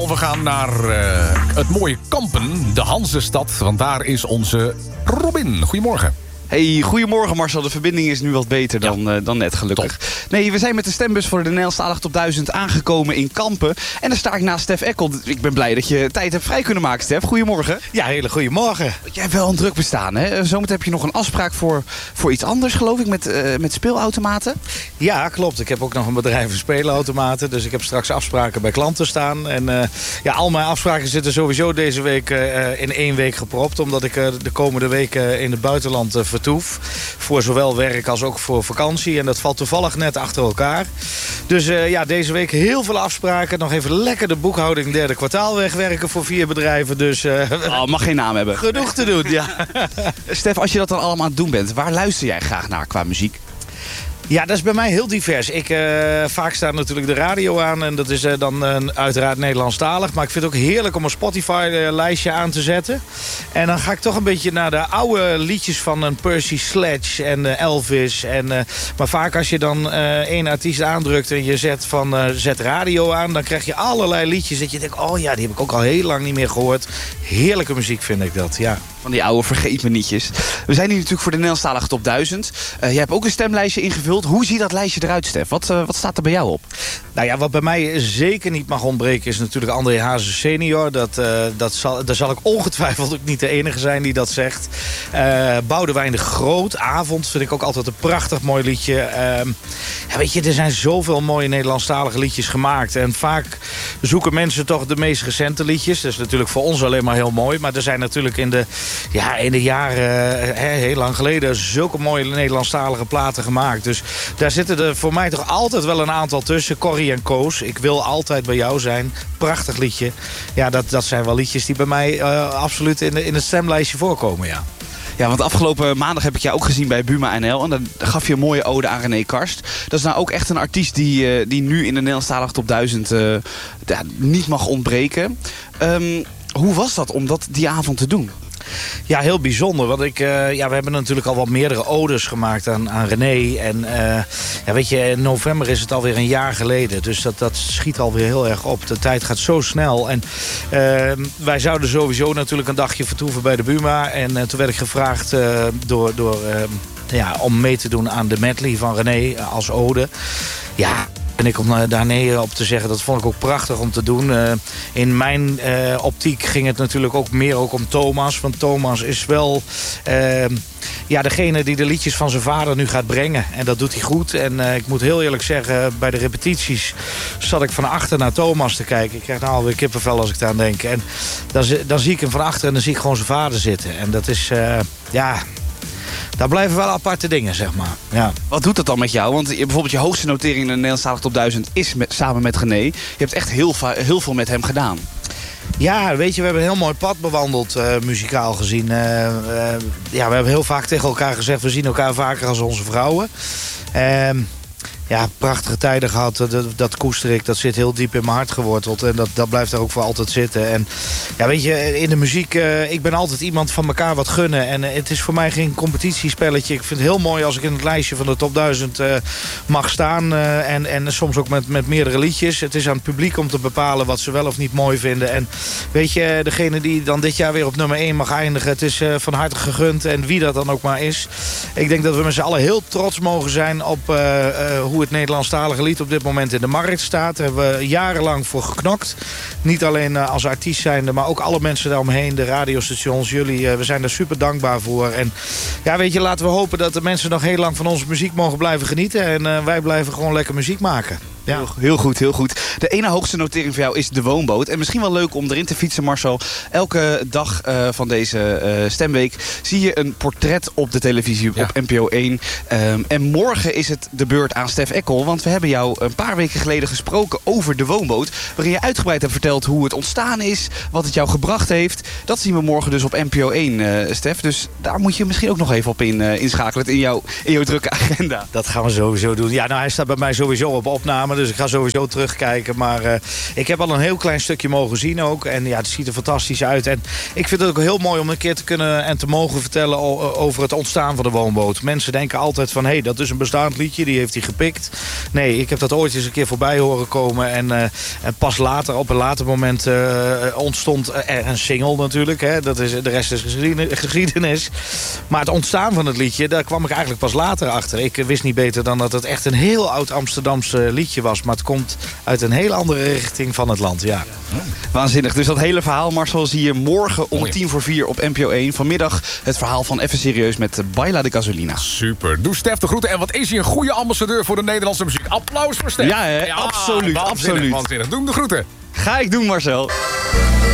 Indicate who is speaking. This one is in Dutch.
Speaker 1: We gaan naar het mooie Kampen, de Hanzestad. Want daar is onze Robin. Goedemorgen.
Speaker 2: Hey, goedemorgen Marcel. De verbinding is nu wat beter dan net, gelukkig.
Speaker 1: Top.
Speaker 2: Nee, we zijn met de stembus voor de Nederlandstalige Top 1000 aangekomen in Kampen. En daar sta ik naast Stef Eckel. Ik ben blij dat je tijd hebt vrij kunnen maken, Stef. Goedemorgen.
Speaker 3: Ja, hele goedemorgen.
Speaker 2: Jij hebt wel een druk bestaan, hè? Zometeen heb je nog een afspraak voor iets anders, geloof ik, met speelautomaten.
Speaker 3: Ja, klopt. Ik heb ook nog een bedrijf voor speelautomaten. Dus ik heb straks afspraken bij klanten staan. En al mijn afspraken zitten sowieso deze week in 1 week gepropt. Omdat ik de komende weken in het buitenland vertoef. Voor zowel werk als ook voor vakantie. En dat valt toevallig net achter elkaar. Dus deze week heel veel afspraken. Nog even lekker de boekhouding derde kwartaal wegwerken voor 4 bedrijven. Dus
Speaker 2: mag geen naam hebben.
Speaker 3: Genoeg te doen, ja.
Speaker 2: Stef, als je dat dan allemaal aan het doen bent, waar luister jij graag naar qua muziek?
Speaker 3: Ja, dat is bij mij heel divers. Vaak staat natuurlijk de radio aan en dat is dan uiteraard Nederlandstalig. Maar ik vind het ook heerlijk om een Spotify-lijstje aan te zetten. En dan ga ik toch een beetje naar de oude liedjes van een Percy Sledge en Elvis. Maar vaak als je dan 1 artiest aandrukt en je zet radio aan, dan krijg je allerlei liedjes dat je denkt, oh ja, die heb ik ook al heel lang niet meer gehoord. Heerlijke muziek vind ik dat, ja.
Speaker 2: Van die oude vergeet-me-nietjes. We zijn hier natuurlijk voor de Nederlandstalige Top 1000. Jij hebt ook een stemlijstje ingevuld. Hoe ziet dat lijstje eruit, Stef? Wat staat er bij jou op?
Speaker 3: Nou ja, wat bij mij zeker niet mag ontbreken is natuurlijk André Hazes senior. Daar zal ik ongetwijfeld ook niet de enige zijn die dat zegt. Boudewijn de Groot, Avond, vind ik ook altijd een prachtig mooi liedje. Weet je, er zijn zoveel mooie Nederlandstalige liedjes gemaakt. En vaak zoeken mensen toch de meest recente liedjes. Dat is natuurlijk voor ons alleen maar heel mooi. Maar er zijn natuurlijk in de jaren, heel lang geleden, zulke mooie Nederlandstalige platen gemaakt. Dus daar zitten er voor mij toch altijd wel een aantal tussen. Corrie en Koos, Ik wil altijd bij jou zijn. Prachtig liedje. Ja, dat zijn wel liedjes die bij mij absoluut in het stemlijstje voorkomen, ja.
Speaker 2: Ja, want afgelopen maandag heb ik jou ook gezien bij Buma NL. En dan gaf je een mooie ode aan René Karst. Dat is nou ook echt een artiest die nu in de Nederlandstalige Top 1000 niet mag ontbreken. Hoe was dat om die avond te doen?
Speaker 3: Ja, heel bijzonder. Want we hebben natuurlijk al wat meerdere odes gemaakt aan René. En weet je, in november is het alweer een jaar geleden. Dus dat schiet alweer heel erg op. De tijd gaat zo snel. En wij zouden sowieso natuurlijk een dagje vertoeven bij de Buma. En toen werd ik gevraagd om mee te doen aan de medley van René als ode. Ja. En ik om daar nee op te zeggen, dat vond ik ook prachtig om te doen. In mijn optiek ging het natuurlijk ook meer om Thomas. Want Thomas is wel degene die de liedjes van zijn vader nu gaat brengen. En dat doet hij goed. En ik moet heel eerlijk zeggen, bij de repetities zat ik van achter naar Thomas te kijken. Ik krijg nou alweer kippenvel als ik daar aan denk. En dan zie ik hem van achter en dan zie ik gewoon zijn vader zitten. En dat is, daar blijven wel aparte dingen, zeg maar. Ja.
Speaker 2: Wat doet dat dan met jou? Want bijvoorbeeld je hoogste notering in de Nederlandstalige Top 1000 is samen met René. Je hebt echt heel veel met hem gedaan.
Speaker 3: Ja, weet je, we hebben een heel mooi pad bewandeld, muzikaal gezien. We hebben heel vaak tegen elkaar gezegd, we zien elkaar vaker als onze vrouwen. Prachtige tijden gehad, dat koester ik. Dat zit heel diep in mijn hart geworteld. En dat blijft er ook voor altijd zitten. En ja, weet je, in de muziek, ik ben altijd iemand van elkaar wat gunnen. En het is voor mij geen competitiespelletje. Ik vind het heel mooi als ik in het lijstje van de top 1000 mag staan. En soms ook met meerdere liedjes. Het is aan het publiek om te bepalen wat ze wel of niet mooi vinden. En weet je, degene die dan dit jaar weer op nummer 1 mag eindigen, het is van harte gegund. En wie dat dan ook maar is. Ik denk dat we met z'n allen heel trots mogen zijn op hoe het Nederlandstalige lied op dit moment in de markt staat. Daar hebben we jarenlang voor geknokt. Niet alleen als artiest zijnde, maar ook alle mensen daaromheen, de radiostations, jullie. We zijn daar super dankbaar voor. En ja, weet je, laten we hopen dat de mensen nog heel lang van onze muziek mogen blijven genieten. En wij blijven gewoon lekker muziek maken. Ja.
Speaker 2: Heel goed, heel goed. De ene hoogste notering voor jou is de woonboot. En misschien wel leuk om erin te fietsen, Marcel. Elke dag van deze stemweek zie je een portret op de televisie op NPO 1. En morgen is het de beurt aan Stef Eckel. Want we hebben jou een paar weken geleden gesproken over de woonboot. Waarin je uitgebreid hebt verteld hoe het ontstaan is. Wat het jou gebracht heeft. Dat zien we morgen dus op NPO 1, Stef. Dus daar moet je misschien ook nog even op inschakelen in jouw drukke agenda.
Speaker 3: Dat gaan we sowieso doen. Ja, nou, hij staat bij mij sowieso op opname. opname. Dus ik ga sowieso terugkijken. Maar ik heb al een heel klein stukje mogen zien ook. En ja, het ziet er fantastisch uit. En ik vind het ook heel mooi om een keer te kunnen en te mogen vertellen over het ontstaan van de woonboot. Mensen denken altijd van, dat is een bestaand liedje, die heeft hij gepikt. Nee, ik heb dat ooit eens een keer voorbij horen komen. En pas later, op een later moment, ontstond er een single natuurlijk. Hè. De rest is geschiedenis. Maar het ontstaan van het liedje, daar kwam ik eigenlijk pas later achter. Ik wist niet beter dan dat het echt een heel oud Amsterdamse liedje was. Maar het komt uit een hele andere richting van het land, ja.
Speaker 2: Waanzinnig. Dus dat hele verhaal, Marcel, zie je morgen om 3:50 op NPO 1. Vanmiddag het verhaal van Even Serieus met Baila de Gasolina.
Speaker 1: Super. Doe Stef de groeten. En wat is hij een goede ambassadeur voor de Nederlandse muziek. Applaus voor Stef.
Speaker 2: Ja, absoluut.
Speaker 1: Waanzinnig. Doe hem de groeten.
Speaker 2: Ga ik doen, Marcel.